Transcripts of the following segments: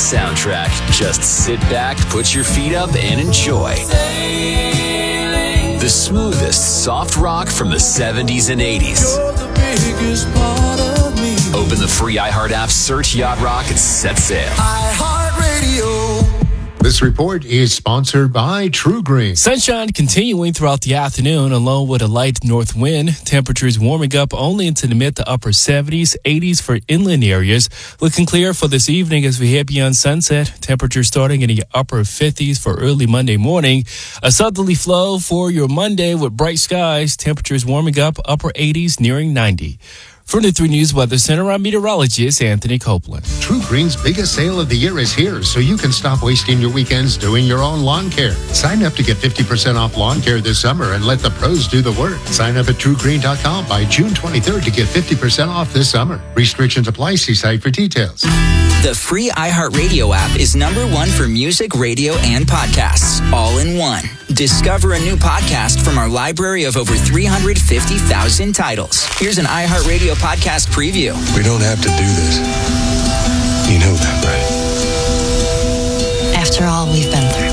soundtrack. Just sit back, put your feet up, and enjoy. The smoothest soft rock from the 70s and 80s. Open the free iHeart app, search Yacht Rock, and set sail. iHeartRadio. This report is sponsored by True Green. Sunshine continuing throughout the afternoon, along with a light north wind. Temperatures warming up only into the mid to upper 70s, 80s for inland areas. Looking clear for this evening as we head beyond sunset. Temperatures starting in the upper 50s for early Monday morning. A southerly flow for your Monday with bright skies. Temperatures warming up upper 80s, nearing 90. From the 3 News Weather Center, I'm meteorologist Anthony Copeland. True Green's biggest sale of the year is here, so you can stop wasting your weekends doing your own lawn care. Sign up to get 50% off lawn care this summer and let the pros do the work. Sign up at TrueGreen.com by June 23rd to get 50% off this summer. Restrictions apply. See site for details. The free iHeartRadio app is #1 for music, radio, and podcasts, all in one. Discover a new podcast from our library of over 350,000 titles. Here's an iHeartRadio podcast preview. We don't have to do this. You know that, right? After all we've been through.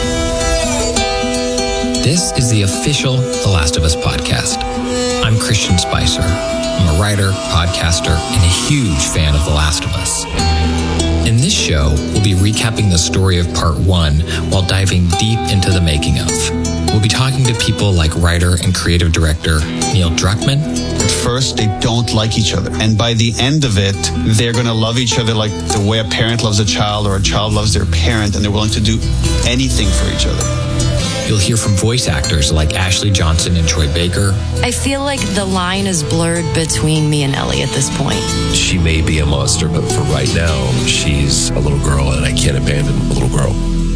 This is the official The Last of Us podcast. I'm Christian Spicer. I'm a writer, podcaster, and a huge fan of The Last of Us. In this show, we'll be recapping the story of part 1 while diving deep into the making of. We'll be talking to people like writer and creative director Neil Druckmann. At first, they don't like each other. And by the end of it, they're going to love each other like the way a parent loves a child or a child loves their parent, and they're willing to do anything for each other. You'll hear from voice actors like Ashley Johnson and Troy Baker. I feel like the line is blurred between me and Ellie at this point. She may be a monster, but for right now, she's a little girl, and I can't abandon a little girl.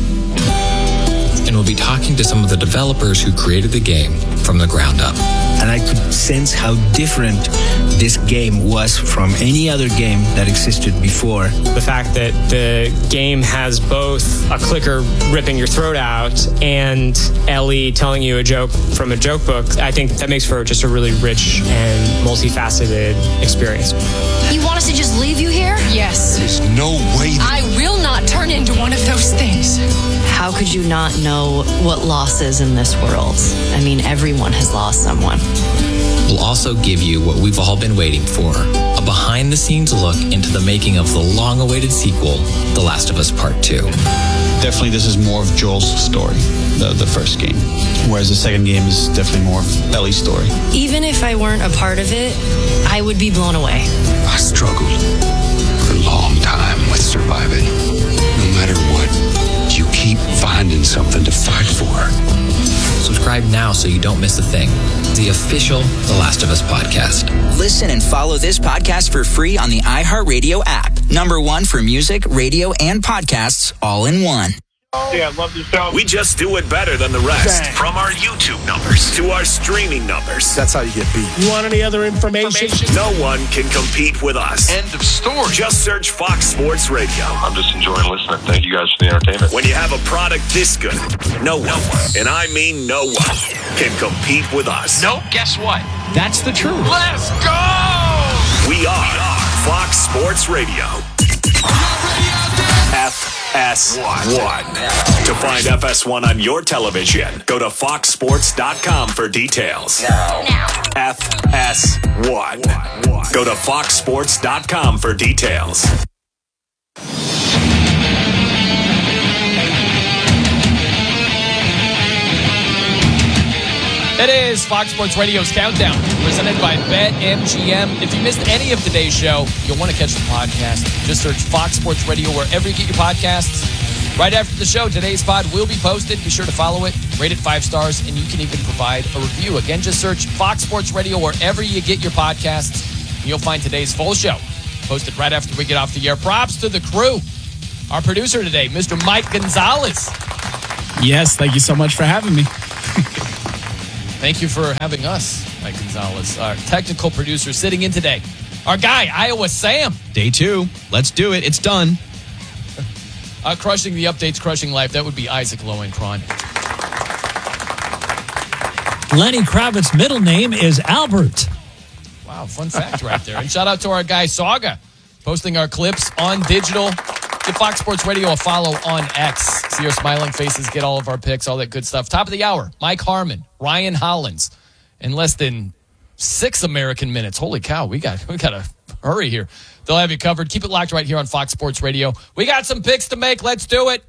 And we'll be talking to some of the developers who created the game from the ground up. And I could sense how different this game was from any other game that existed before. The fact that the game has both a clicker ripping your throat out and Ellie telling you a joke from a joke book, I think that makes for just a really rich and multifaceted experience. You want us to just leave you here? Yes. There's no way. I will not turn into one of those things. How could you not know what loss is in this world? I mean, everyone has lost someone. We'll also give you what we've all been waiting for, a behind-the-scenes look into the making of the long-awaited sequel, The Last of Us Part 2. Definitely, this is more of Joel's story, the first game, whereas the second game is definitely more of Ellie's story. Even if I weren't a part of it, I would be blown away. I struggled for a long time with surviving. No matter what, you keep finding something to fight for. Subscribe now so you don't miss a thing. The official The Last of Us podcast. Listen and follow this podcast for free on the iHeartRadio app. #1 for music, radio, and podcasts, all in one. Yeah, I love the show. We just do it better than the rest. Dang. From our YouTube numbers to our streaming numbers. That's how you get beat. You want any other information? No one can compete with us. End of story. Just search Fox Sports Radio. I'm just enjoying listening. Thank you guys for the entertainment. When you have a product this good, no one, and I mean no one, can compete with us. Nope, guess what? That's the truth. Let's go! We are Fox Sports Radio. FS1. To find FS1 on your television, go to foxsports.com for details. Now. FS1. Go to foxsports.com for details. It is Fox Sports Radio's Countdown, presented by BetMGM. If you missed any of today's show, you'll want to catch the podcast. Just search Fox Sports Radio wherever you get your podcasts. Right after the show, today's pod will be posted. Be sure to follow it, rate it 5 stars, and you can even provide a review. Again, just search Fox Sports Radio wherever you get your podcasts, and you'll find today's full show posted right after we get off the air. Props to the crew. Our producer today, Mr. Mike Gonzalez. Yes, thank you so much for having me. Thank you for having us, Mike Gonzalez, our technical producer, sitting in today. Our guy, Iowa Sam. Day 2. Let's do it. It's done. Crushing the updates, crushing life. That would be Isaac Lowenkron. Lenny Kravitz's middle name is Albert. Wow, fun fact right there. And shout out to our guy, Saga, posting our clips on digital Give Fox Sports Radio a follow on X. See our smiling faces, get all of our picks, all that good stuff. Top of the hour, Mike Harmon, Ryan Hollins. In less than 6 American minutes. Holy cow, we got to hurry here. They'll have you covered. Keep it locked right here on Fox Sports Radio. We got some picks to make. Let's do it.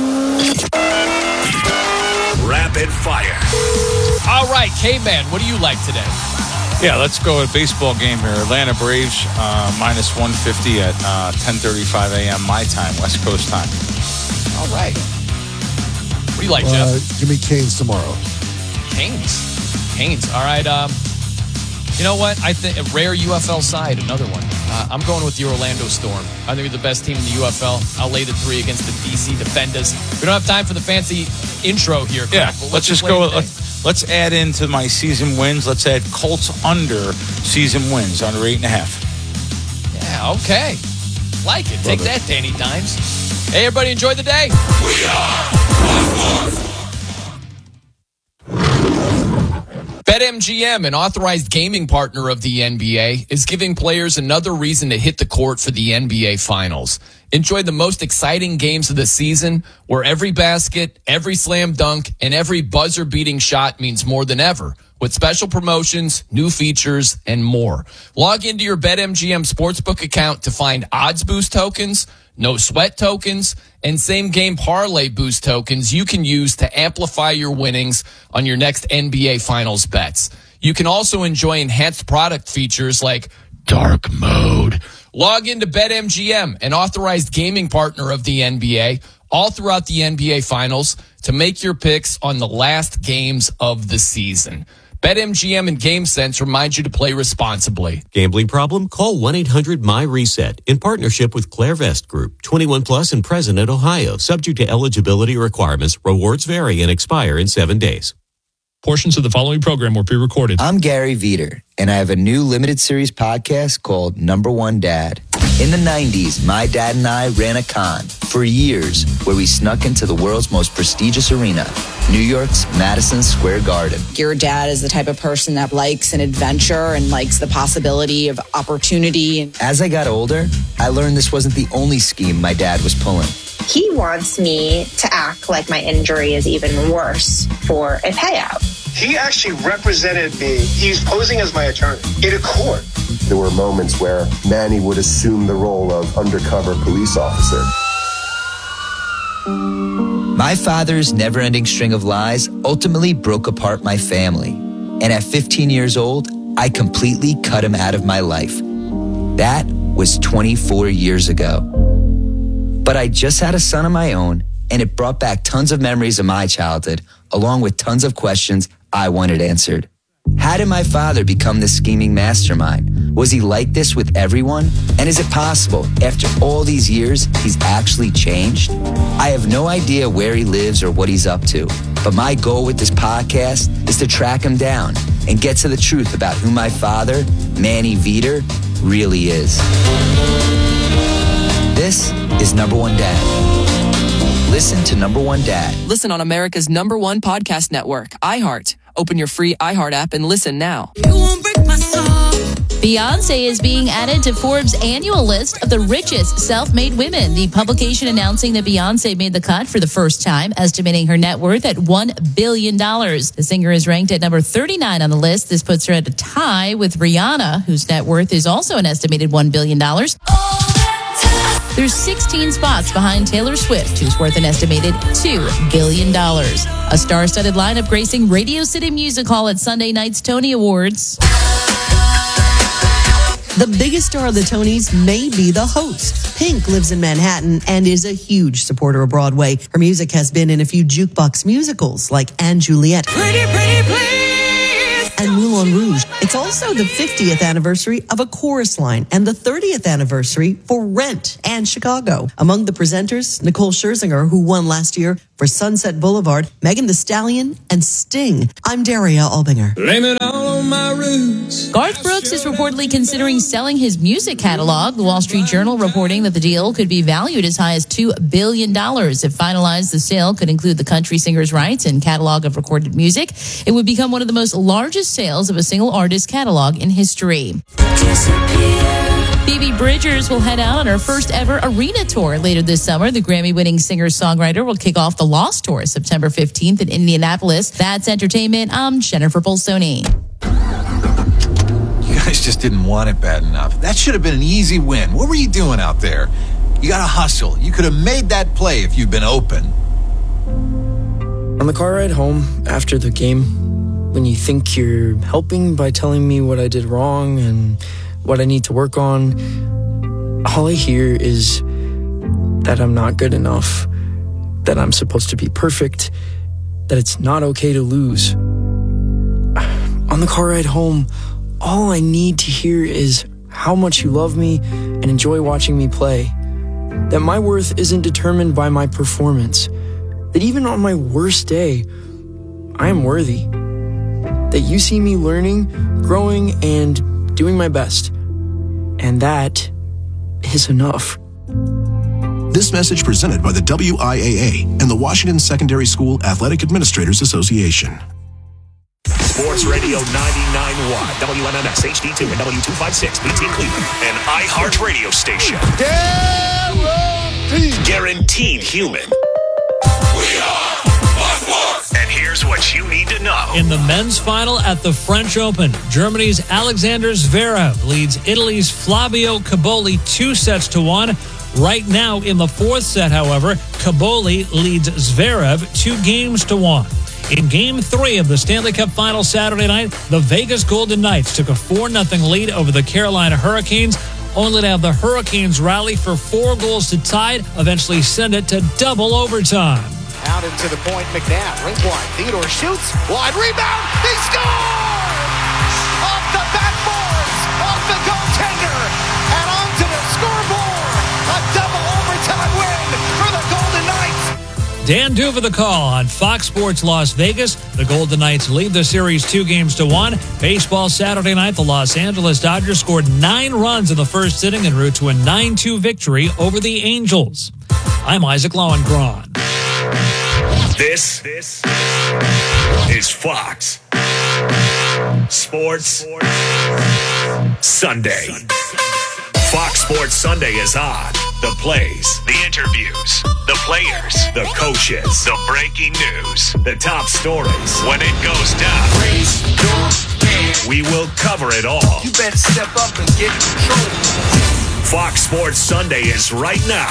Rapid fire. All right, K-Man, what do you like today? Yeah, let's go a baseball game here. Atlanta Braves minus 150 at 10:35 a.m. my time, West Coast time. All right. What do you like, Jeff? Give me Canes tomorrow. Canes. All right. You know what? I think a rare UFL side, another one. I'm going with the Orlando Storm. I think they're the best team in the UFL. I'll lay the 3 against the DC Defenders. We don't have time for the fancy intro here. Yeah, let's just go. Let's add into my season wins. Let's add Colts under season wins, under 8.5. Yeah, okay. Like it. Take that, Danny Dimes. Hey, everybody, enjoy the day. We are BetMGM, an authorized gaming partner of the NBA, is giving players another reason to hit the court for the NBA Finals. Enjoy the most exciting games of the season, where every basket, every slam dunk, and every buzzer-beating shot means more than ever, with special promotions, new features, and more. Log into your BetMGM Sportsbook account to find odds boost tokens, no sweat tokens, and same game parlay boost tokens you can use to amplify your winnings on your next NBA Finals bets. You can also enjoy enhanced product features like dark mode. Log into BetMGM, an authorized gaming partner of the NBA, all throughout the NBA Finals to make your picks on the last games of the season. BetMGM and GameSense remind you to play responsibly. Gambling problem? Call 1-800-MY-RESET in partnership with Clairvest Group. 21 plus in President, Ohio. Subject to eligibility requirements. Rewards vary and expire in 7 days. Portions of the following program were pre-recorded. I'm Gary Veter, and I have a new limited series podcast called Number One Dad. In the 90s, my dad and I ran a con for years where we snuck into the world's most prestigious arena, New York's Madison Square Garden. Your dad is the type of person that likes an adventure and likes the possibility of opportunity. As I got older, I learned this wasn't the only scheme my dad was pulling. He wants me to act like my injury is even worse for a payout. He actually represented me. He's posing as my attorney in a court. There were moments where Manny would assume the role of undercover police officer. My father's never-ending string of lies ultimately broke apart my family. And at 15 years old, I completely cut him out of my life. That was 24 years ago. But I just had a son of my own, and it brought back tons of memories of my childhood, along with tons of questions I wanted answered. How did my father become this scheming mastermind? Was he like this with everyone? And is it possible, after all these years, he's actually changed? I have no idea where he lives or what he's up to, but my goal with this podcast is to track him down and get to the truth about who my father, Manny Veter, really is. This is Number One Dad. Listen to Number One Dad. Listen on America's #1 podcast network, iHeart. Open your free iHeart app and listen now. Beyonce is being added to Forbes' annual list of the richest self-made women. The publication announcing that Beyonce made the cut for the first time, estimating her net worth at $1 billion. The singer is ranked at number 39 on the list. This puts her at a tie with Rihanna, whose net worth is also an estimated $1 billion. There's 16 spots behind Taylor Swift, who's worth an estimated $2 billion. A star-studded lineup gracing Radio City Music Hall at Sunday night's Tony Awards. The biggest star of the Tonys may be the host. Pink lives in Manhattan and is a huge supporter of Broadway. Her music has been in a few jukebox musicals like Anne Juliet. Pretty, pretty, please. And Moulin Rouge. It's also the 50th anniversary of A Chorus Line and the 30th anniversary for Rent and Chicago. Among the presenters, Nicole Scherzinger, who won last year for Sunset Boulevard, Megan Thee Stallion, and Sting. I'm Daria Albinger. Blame it all on my roots. Garth Brooks is reportedly considering selling his music catalog. The Wall Street Journal reporting that the deal could be valued as high as $2 billion. If finalized, the sale could include the country singer's rights and catalog of recorded music. It would become one of the most largest sales of a single artist catalog in history. The Phoebe Bridgers will head out on her first ever arena tour later this summer. The Grammy-winning singer-songwriter will kick off the Lost Tour September 15th in Indianapolis. That's entertainment. I'm Jennifer Bolsoni. You guys just didn't want it bad enough. That should have been an easy win. What were you doing out there? You got to hustle. You could have made that play if you'd been open. On the car ride home after the game, when you think you're helping by telling me what I did wrong and what I need to work on, all I hear is that I'm not good enough, that I'm supposed to be perfect, that it's not okay to lose. On the car ride home, all I need to hear is how much you love me and enjoy watching me play, that my worth isn't determined by my performance, that even on my worst day, I am worthy, that you see me learning, growing, and doing my best. And that is enough. This message presented by the WIAA and the Washington Secondary School Athletic Administrators Association. Sports Radio 99.1, WMMS HD2 and W256, BT Cleveland, an iHeart radio station. Guaranteed human. We are Fox Sports. And here's what you need to know. In the men's final at the French Open, Germany's Alexander Zverev leads Italy's Flavio Cobolli 2-1. Right now in the fourth set, however, Cobolli leads Zverev 2-1. In Game 3 of the Stanley Cup Final Saturday night, the Vegas Golden Knights took a 4-0 lead over the Carolina Hurricanes, only to have the Hurricanes rally for 4 goals to tie it, eventually send it to double overtime. Out into the point, McNabb, rink wide. Theodore shoots, wide rebound, he scores! Off the backboards, off the goaltender, and onto the scoreboard. A double overtime win for the Golden Knights. Dan Duva the call on Fox Sports Las Vegas. The Golden Knights lead the series 2-1. Baseball Saturday night, the Los Angeles Dodgers scored 9 runs in the first inning en route to a 9-2 victory over the Angels. I'm Isaac Lowenkron. This is Fox Sports Sunday. Fox Sports Sunday is on. The plays, the interviews, the players, the coaches, the breaking news, the top stories. When it goes down, we will cover it all. You better step up and get in control. Fox Sports Sunday is right now.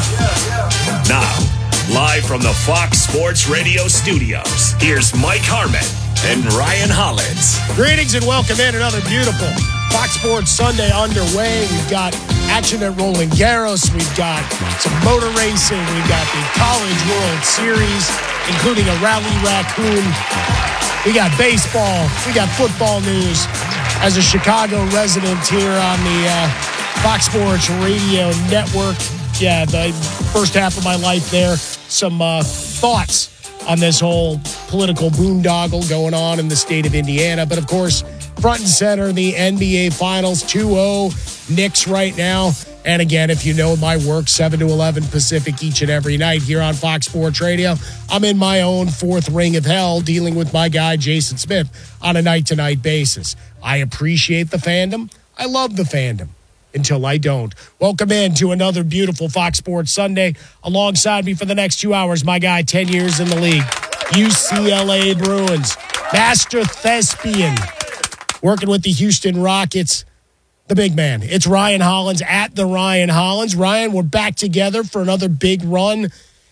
Now, live from the Fox Sports Radio studios, here's Mike Harmon and Ryan Hollins. Greetings and welcome in. Another beautiful Fox Sports Sunday underway. We've got action at Roland Garros. We've got some motor racing. We've got the College World Series, including a Rally Raccoon. We got baseball. We got football news. As a Chicago resident here on the Fox Sports Radio Network, the first half of my life there, some thoughts on this whole political boondoggle going on in the state of Indiana. But, of course, front and center, the NBA Finals, 2-0 Knicks right now. And, again, if you know my work, 7 to 11 Pacific each and every night here on Fox Sports Radio. I'm in my own fourth ring of hell dealing with my guy Jason Smith on a night-to-night basis. I appreciate the fandom. I love the fandom. Until I don't. Welcome in to another beautiful Fox Sports Sunday. Alongside me for the next 2 hours, my guy, 10 years in the league, UCLA Bruins, master thespian, working with the Houston Rockets, the big man. It's Ryan Hollins at the Ryan Hollins. Ryan, we're back together for another big run.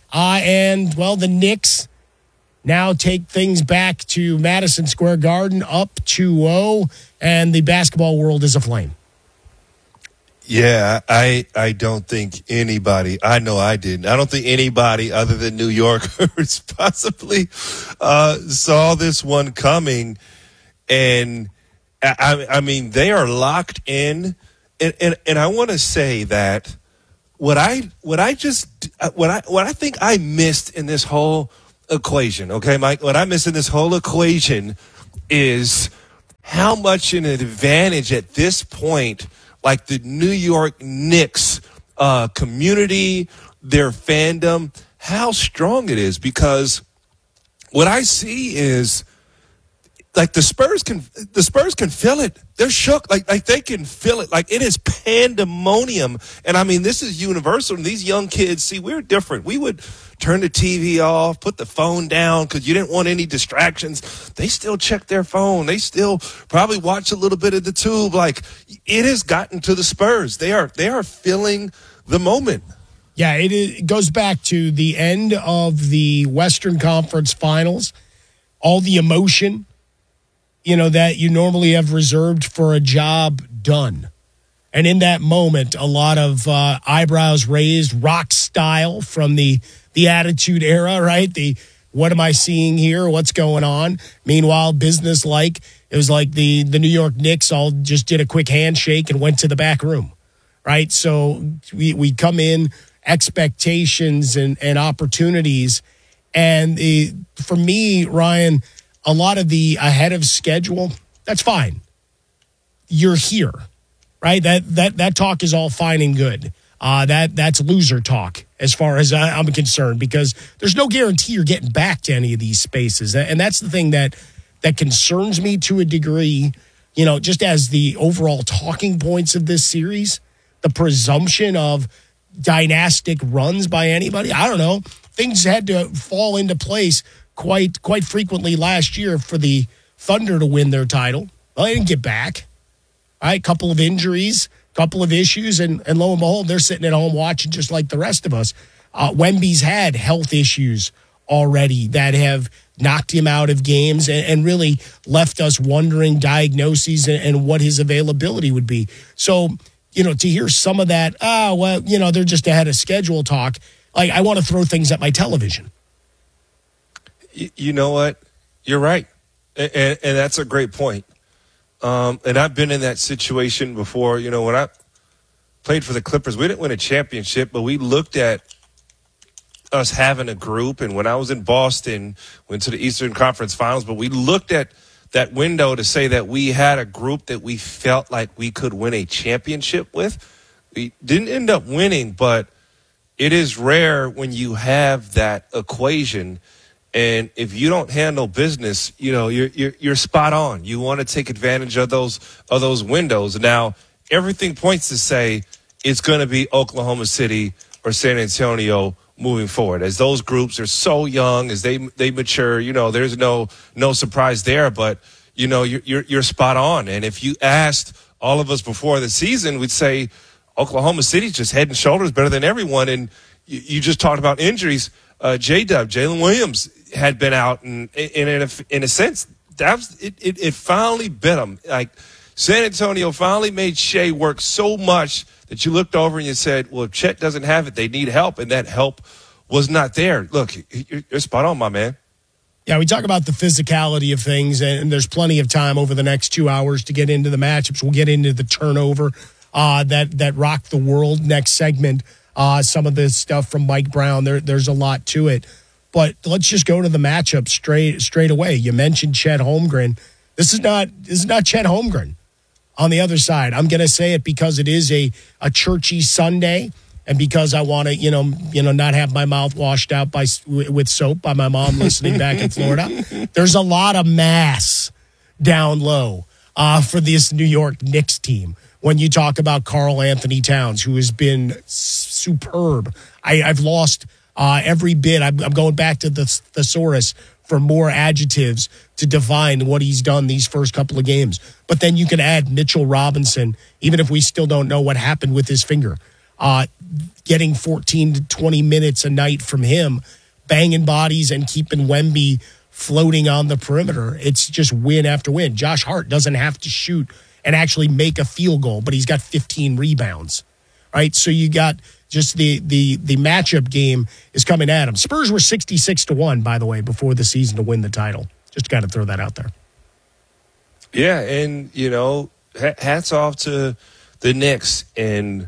The Knicks now take things back to Madison Square Garden, up 2-0, and the basketball world is aflame. Yeah, I don't think anybody, I know I didn't. I don't think anybody other than New Yorkers possibly saw this one coming. And I mean, they are locked in. And I want to say that what I think I missed in this whole equation, okay, Mike, what I missed in this whole equation is how much an advantage at this point, like the New York Knicks community, their fandom, how strong it is. Because what I see is like the Spurs can feel it. They're shook. Like they can feel it. Like it is pandemonium. And I mean, this is universal. And these young kids, see, we're different. We would turn the TV off, put the phone down because you didn't want any distractions. They still check their phone. They still probably watch a little bit of the tube. Like it has gotten to the Spurs. They are feeling the moment. Yeah, it goes back to the end of the Western Conference Finals. All the emotion, that you normally have reserved for a job done. And in that moment, a lot of eyebrows raised, rock style from the Attitude Era, right? What am I seeing here? What's going on? Meanwhile, business-like, it was like the New York Knicks all just did a quick handshake and went to the back room, right? So we come in, expectations and opportunities. And for me, Ryan, a lot of the ahead of schedule, that's fine. You're here, right? That talk is all fine and good. That's loser talk as far as I'm concerned, because there's no guarantee you're getting back to any of these spaces. And that's the thing that concerns me to a degree, just as the overall talking points of this series, the presumption of dynastic runs by anybody. I don't know. Things had to fall into place quite frequently last year for the Thunder to win their title. Well, they didn't get back. All right, couple of injuries, couple of issues, and lo and behold, they're sitting at home watching just like the rest of us. Wemby's had health issues already that have knocked him out of games and really left us wondering diagnoses and what his availability would be. So, to hear some of that, they're just ahead of schedule talk. Like, I want to throw things at my television. You know what? You're right. And that's a great point. And I've been in that situation before. When I played for the Clippers, we didn't win a championship, but we looked at us having a group. And when I was in Boston, went to the Eastern Conference Finals, but we looked at that window to say that we had a group that we felt like we could win a championship with. We didn't end up winning, but it is rare when you have that equation. And if you don't handle business, you're spot on. You want to take advantage of those windows. Now, everything points to say it's going to be Oklahoma City or San Antonio moving forward. As those groups are so young, as they mature, there's no surprise there. But you're spot on. And if you asked all of us before the season, we'd say Oklahoma City's just head and shoulders better than everyone. And you just talked about injuries. Jalen Williams had been out, and in a sense, it finally bit him. Like San Antonio finally made Shea work so much that you looked over and you said, well, if Chet doesn't have it, they need help, and that help was not there. Look, you're spot on, my man. Yeah, we talk about the physicality of things, and there's plenty of time over the next 2 hours to get into the matchups. We'll get into the turnover that rocked the world next segment. Some of this stuff from Mike Brown, there's a lot to it. But let's just go to the matchup straight away. You mentioned Chet Holmgren. This is not Chet Holmgren on the other side. I'm going to say it because it is a churchy Sunday, and because I want to not have my mouth washed out with soap by my mom listening back in Florida. There's a lot of mass down low for this New York Knicks team. When you talk about Karl Anthony Towns, who has been superb. I've lost every bit. I'm going back to the thesaurus for more adjectives to define what he's done these first couple of games. But then you can add Mitchell Robinson, even if we still don't know what happened with his finger. Getting 14 to 20 minutes a night from him, banging bodies and keeping Wemby floating on the perimeter. It's just win after win. Josh Hart doesn't have to shoot and actually make a field goal, but he's got 15 rebounds, right? So you got just the matchup game is coming at him. Spurs were 66-1, by the way, before the season to win the title. Just got to throw that out there. Yeah, and, hats off to the Knicks. And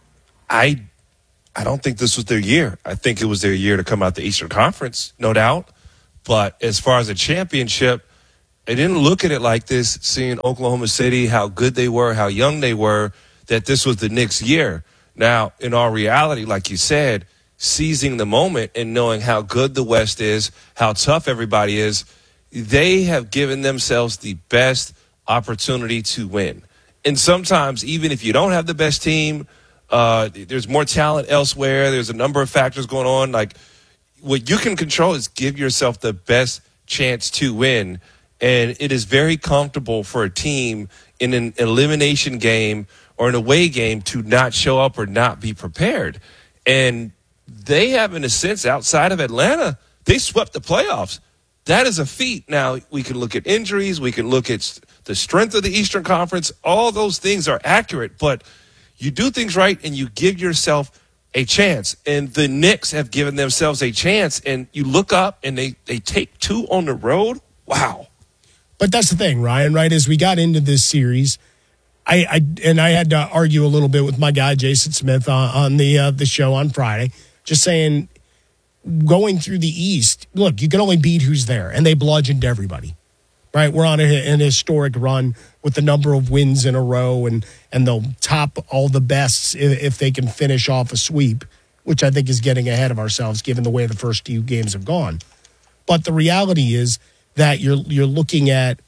I don't think this was their year. I think it was their year to come out the Eastern Conference, no doubt. But as far as a championship, I didn't look at it like this, seeing Oklahoma City, how good they were, how young they were, that this was the Knicks' year. Now, in all reality, like you said, seizing the moment and knowing how good the West is, how tough everybody is, they have given themselves the best opportunity to win. And sometimes, even if you don't have the best team, there's more talent elsewhere. There's a number of factors going on. Like, what you can control is give yourself the best chance to win. And it is very comfortable for a team in an elimination game or an away game to not show up or not be prepared. And they have, in a sense, outside of Atlanta, they swept the playoffs. That is a feat. Now, we can look at injuries. We can look at the strength of the Eastern Conference. All those things are accurate, but you do things right and you give yourself a chance. And the Knicks have given themselves a chance, and you look up and they take 2 on the road. Wow. But that's the thing, Ryan, right? As we got into this series, I had to argue a little bit with my guy, Jason Smith, on the show on Friday, just saying, going through the East, look, you can only beat who's there, and they bludgeoned everybody, right? We're on an historic run with the number of wins in a row, and they'll top all the bests if they can finish off a sweep, which I think is getting ahead of ourselves given the way the first 2 games have gone. But the reality is that you're looking at,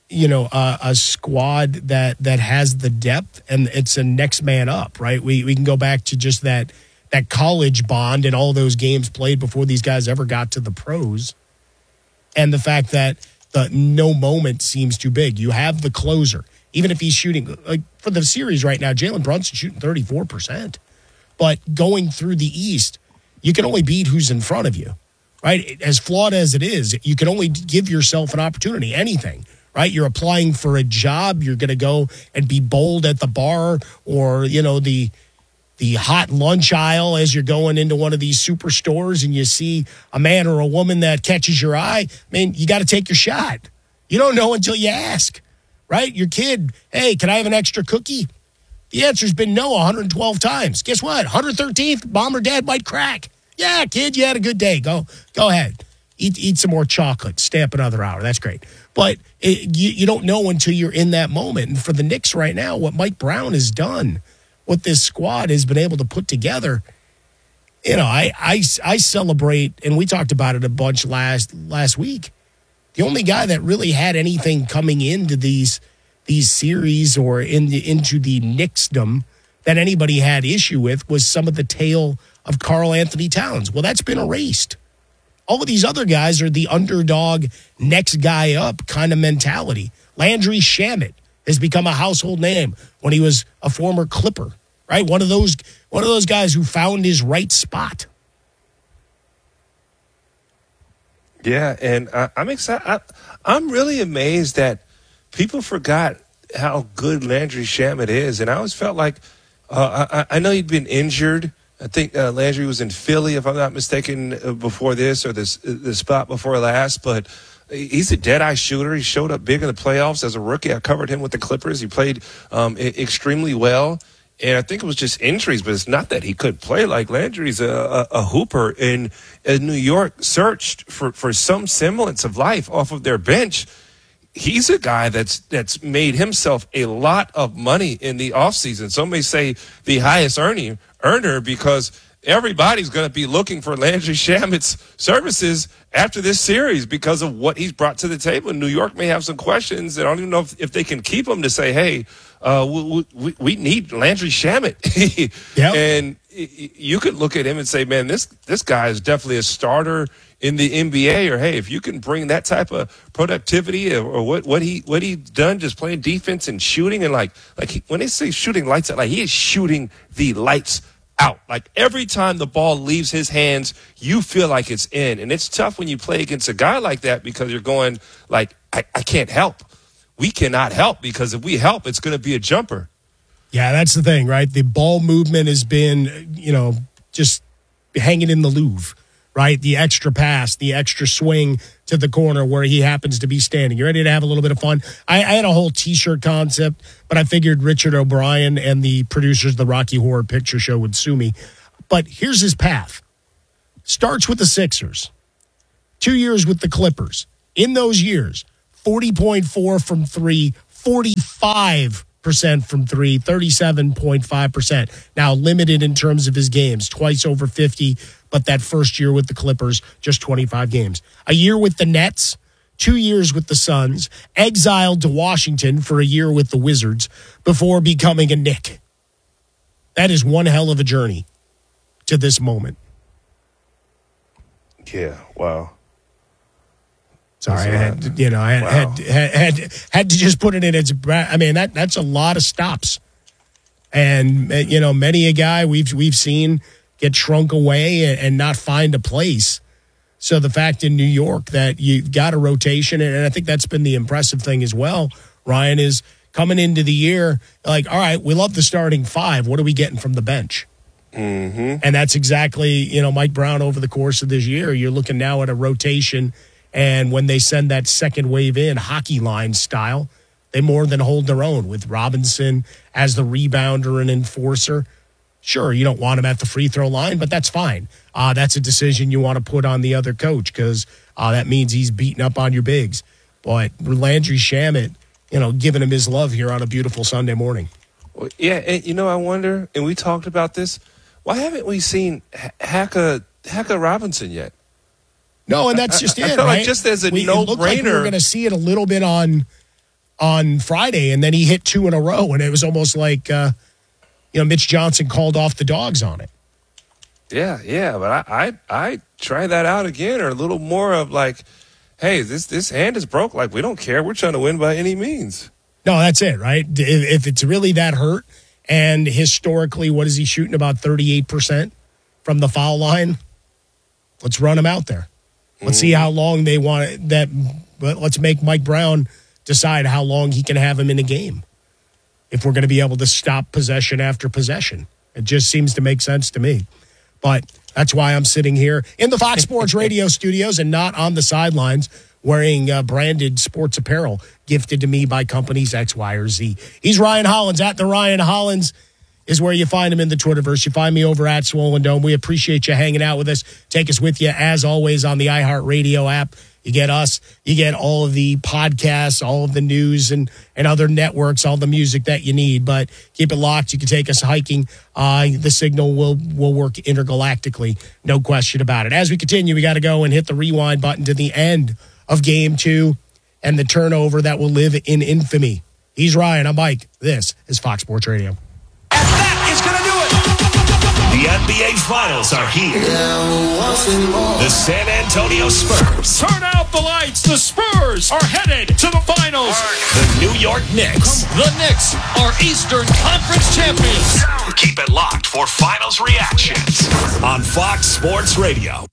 a squad that has the depth, and it's a next man up, right? We can go back to just that college bond and all those games played before these guys ever got to the pros. And the fact that no moment seems too big. You have the closer. Even if he's shooting, like for the series right now, Jalen Brunson shooting 34%. But going through the East, you can only beat who's in front of you, right? As flawed as it is, you can only give yourself an opportunity, anything, right? You're applying for a job. You're going to go and be bold at the bar or, the hot lunch aisle as you're going into one of these superstores and you see a man or a woman that catches your eye. I mean, you got to take your shot. You don't know until you ask, right? Your kid, hey, can I have an extra cookie? The answer's been no 112 times. Guess what? 113th, mom or dad might crack. Yeah, kid, you had a good day. Go ahead. Eat some more chocolate. Stay up another hour. That's great. But you don't know until you're in that moment. And for the Knicks right now, what Mike Brown has done, what this squad has been able to put together, I celebrate, and we talked about it a bunch last week. The only guy that really had anything coming into these series or into the Knicksdom that anybody had issue with was some of the tale of Karl Anthony Towns. Well, that's been erased. All of these other guys are the underdog, next guy up kind of mentality. Landry Shamet has become a household name when he was a former Clipper, right? One of those guys who found his right spot. Yeah, and I'm excited. I'm really amazed that people forgot how good Landry Shamet is, and I always felt like I know he'd been injured. I think Landry was in Philly, if I'm not mistaken, before this or the spot before last, but he's a dead-eye shooter. He showed up big in the playoffs as a rookie. I covered him with the Clippers. He played extremely well, and I think it was just injuries, but it's not that he couldn't play. Like, Landry's a hooper, and as New York searched for some semblance of life off of their bench, he's a guy that's made himself a lot of money in the offseason. Some may say the highest earner because everybody's going to be looking for Landry Shamet's services after this series because of what he's brought to the table. New York may have some questions. I don't even know if they can keep him to say, hey, we need Landry Shamet. Yep. And you could look at him and say, man, this guy is definitely a starter in the NBA, or hey, if you can bring that type of productivity or what he done just playing defense and shooting, and like when they say shooting lights out, like he is shooting the lights out. Like every time the ball leaves his hands, you feel like it's in. And it's tough when you play against a guy like that because you're going like, I can't help. We cannot help because if we help, it's going to be a jumper. Yeah, that's the thing, right? The ball movement has been, just hanging in the Louvre, right? The extra pass, the extra swing to the corner where he happens to be standing. You ready to have a little bit of fun? I had a whole T-shirt concept, but I figured Richard O'Brien and the producers of the Rocky Horror Picture Show would sue me. But here's his path. Starts with the Sixers. 2 years with the Clippers. In those years, 40.4 from three, 45% from three, 37.5%. Now limited in terms of his games, twice over 50, but that first year with the Clippers, just 25 games. A year with the Nets, 2 years with the Suns, exiled to Washington for a year with the Wizards before becoming a Knick. That is one hell of a journey to this moment. Yeah, wow. Sorry, I had to just put it in its. I mean, that's a lot of stops, and many a guy we've seen get shrunk away and not find a place. So the fact in New York that you've got a rotation, and I think that's been the impressive thing as well, Ryan, is coming into the year like, all right, we love the starting five. What are we getting from the bench? Mm-hmm. And that's exactly Mike Brown over the course of this year. You're looking now at a rotation. And when they send that second wave in, hockey line style, they more than hold their own with Robinson as the rebounder and enforcer. Sure, you don't want him at the free throw line, but that's fine. That's a decision you want to put on the other coach because that means he's beating up on your bigs. But Landry Shamet, giving him his love here on a beautiful Sunday morning. Well, yeah, and I wonder, and we talked about this, why haven't we seen Haka Robinson yet? No, and that's just it, right? right? Just as a no-brainer. It looked like we were going to see it a little bit on Friday, and then he hit 2 in a row, and it was almost like, Mitch Johnson called off the dogs on it. Yeah, but I try that out again, or a little more of like, hey, this hand is broke. Like, we don't care. We're trying to win by any means. No, that's it, right? If it's really that hurt, and historically, what is he shooting, about 38% from the foul line? Let's run him out there. Let's see how long they want it. But let's make Mike Brown decide how long he can have him in a game. If we're going to be able to stop possession after possession, it just seems to make sense to me. But that's why I'm sitting here in the Fox Sports Radio studios and not on the sidelines wearing branded sports apparel gifted to me by companies X, Y, or Z. He's Ryan Hollins. At the Ryan Hollins is where you find him in the Twitterverse. You find me over at Swollen Dome. We appreciate you hanging out with us. Take us with you, as always, on the iHeartRadio app. You get us. You get all of the podcasts, all of the news and other networks, all the music that you need. But keep it locked. You can take us hiking. The signal will work intergalactically. No question about it. As we continue, we got to go and hit the rewind button to the end of Game 2 and the turnover that will live in infamy. He's Ryan. I'm Mike. This is Fox Sports Radio. The NBA Finals are here. The San Antonio Spurs. Turn out the lights. The Spurs are headed to the finals. The New York Knicks. The Knicks are Eastern Conference champions. Keep it locked for finals reactions on Fox Sports Radio.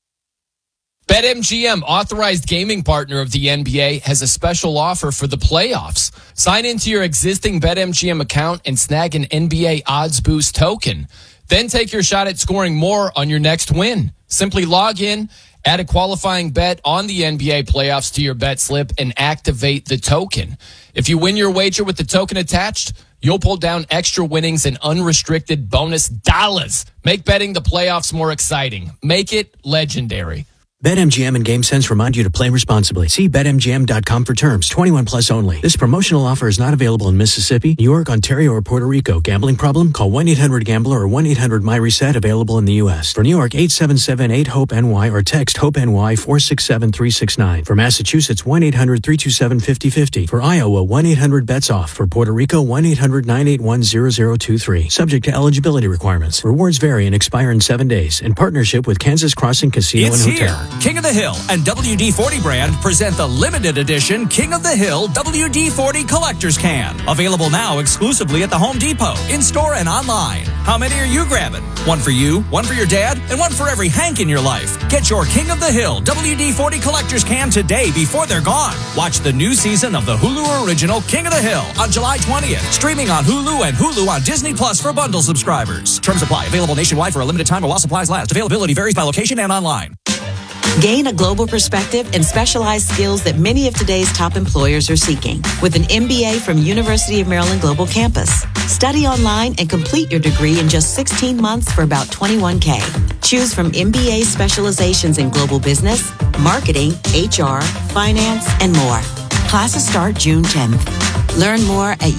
BetMGM, authorized gaming partner of the NBA, has a special offer for the playoffs. Sign into your existing BetMGM account and snag an NBA Odds Boost token. Then take your shot at scoring more on your next win. Simply log in, add a qualifying bet on the NBA playoffs to your bet slip, and activate the token. If you win your wager with the token attached, you'll pull down extra winnings and unrestricted bonus dollars. Make betting the playoffs more exciting. Make it legendary. BetMGM and GameSense remind you to play responsibly. See BetMGM.com for terms. 21 plus only. This promotional offer is not available in Mississippi, New York, Ontario, or Puerto Rico. Gambling problem? Call 1-800-GAMBLER or 1-800-MyReset. Available in the U.S. For New York, 877-8-HOPE-NY or text HOPE-NY 467-369. For Massachusetts, 1-800-327-5050. For Iowa, 1-800-BETS-OFF. For Puerto Rico, 1-800-981-0023. Subject to eligibility requirements. Rewards vary and expire in 7 days. In partnership with Kansas Crossing Casino and Hotel. Here. King of the Hill and WD-40 brand present the limited edition King of the Hill WD-40 Collector's Can. Available now exclusively at the Home Depot, in-store and online. How many are you grabbing? One for you, one for your dad, and one for every Hank in your life. Get your King of the Hill WD-40 Collector's Can today before they're gone. Watch the new season of the Hulu original King of the Hill on July 20th. Streaming on Hulu and Hulu on Disney Plus for bundle subscribers. Terms apply. Available nationwide for a limited time or while supplies last. Availability varies by location and online. Gain a global perspective and specialized skills that many of today's top employers are seeking with an MBA from University of Maryland Global Campus. Study online and complete your degree in just 16 months for about $21K. Choose from MBA specializations in global business, marketing, HR, finance, and more. Classes start June 10th. Learn more at